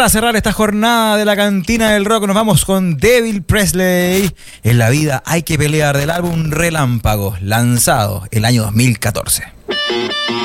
para cerrar esta jornada de la Cantina del Rock, nos vamos con Devil Presley. En la vida hay que pelear, del álbum Relámpago, lanzado el año 2014.